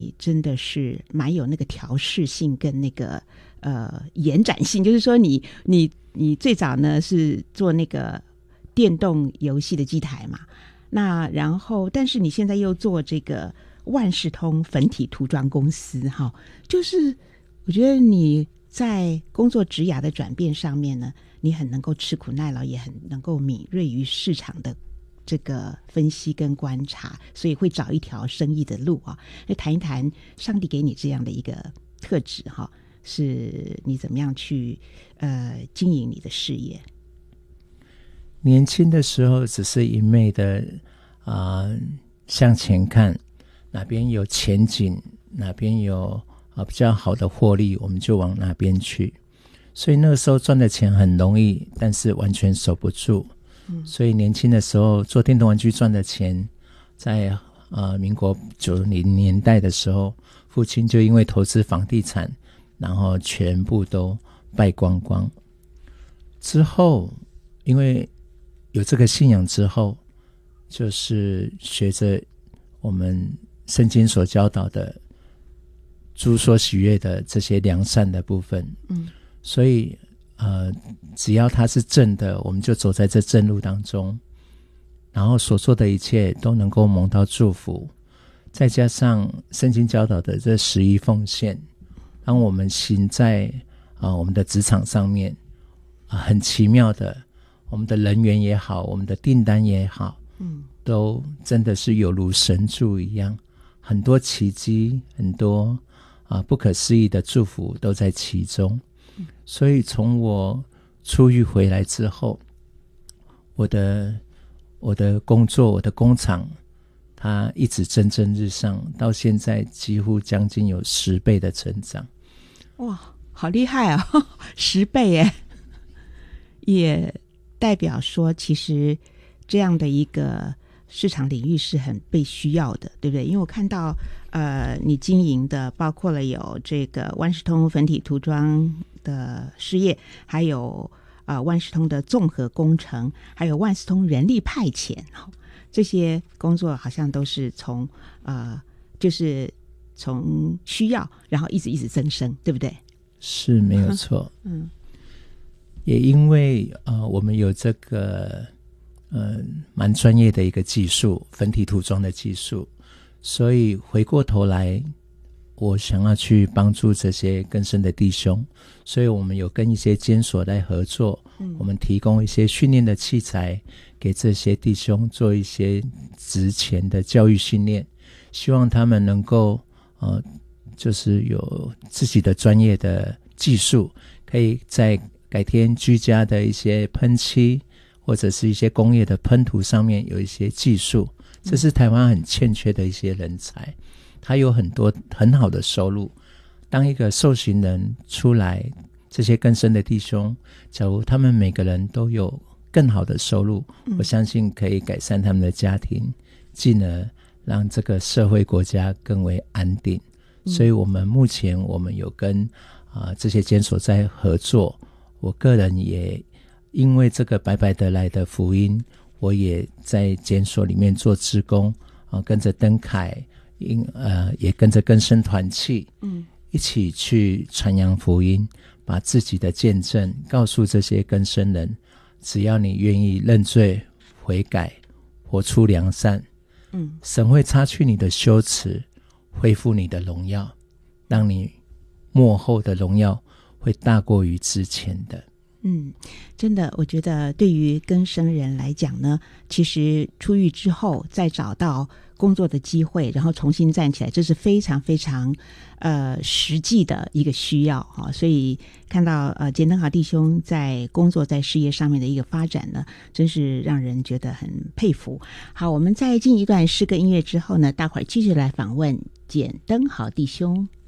真的是蛮有那个调适性跟那个延展性，就是说你最早呢是做那个电动游戏的机台嘛，那然后但是你现在又做这个万事通粉体涂装公司哈，就是我觉得你在工作职涯的转变上面呢，你很能够吃苦耐劳，也很能够敏锐于市场的这个分析跟观察，所以会找一条生意的路啊。来谈一谈上帝给你这样的一个特质哈，是你怎么样去经营你的事业？ 年轻的时候只是一昧的向前看，哪边有前景，哪边有比较好的获利，我们就往哪边去。所以那个时候赚的钱很容易，但是完全守不住。所以年轻的时候做电动玩具赚的钱，在民国90年代的时候，父亲就因为投资房地产，然后全部都败光光。之后因为有这个信仰之后，就是学着我们圣经所教导的主所喜悦的这些良善的部分，所以只要它是正的，我们就走在这正路当中，然后所做的一切都能够蒙到祝福，再加上圣经教导的这11奉献，当我们行在我们的职场上面，很奇妙的，我们的人员也好，我们的订单也好，都真的是有如神助一样，很多奇迹，很多不可思议的祝福都在其中。所以从我出狱回来之后，我的工作，我的工厂，它一直蒸蒸日上，到现在几乎将近有10倍的成长。 哇，好厉害啊！10倍耶，也代表说其实这样的一个市场领域是很被需要的，对不对？因为我看到你经营的包括了有这个万事通粉体涂装的事业，还有万事通的综合工程，还有万事通人力派遣，这些工作好像都是从就是从需要然后一直增生，对不对？ 是没有错。也因为我们有这个蛮专业的一个技术，粉体涂装的技术，所以回过头来我想要去帮助这些更深的弟兄，所以我们有跟一些监所来合作，我们提供一些训练的器材给这些弟兄做一些职前的教育训练，希望他们能够就是有自己的专业的技术，可以在改天居家的一些喷漆或者是一些工业的喷涂上面有一些技术，这是台湾很欠缺的一些人才，他有很多很好的收入。当一个受刑人出来，这些更深的弟兄，假如他们每个人都有更好的收入，我相信可以改善他们的家庭，进而让这个社会国家更为安定。所以我们目前我们有跟这些监所在合作，我个人也因为这个白白得来的福音，我也在监所里面做志工，跟着登凯，也跟着更生团契，一起去传扬福音，把自己的见证告诉这些更生人，只要你愿意认罪悔改，活出良善，神会擦去你的羞耻，恢复你的荣耀，让你末后的荣耀会大过于之前的。 真的，我觉得对于更生人来讲呢，其实出狱之后再找到工作的机会，然后重新站起来，这是非常非常实际的一个需要啊。所以看到简登豪弟兄在工作在事业上面的一个发展呢，真是让人觉得很佩服。好，我们在进一段诗歌音乐之后呢，大伙儿继续来访问简登豪弟兄。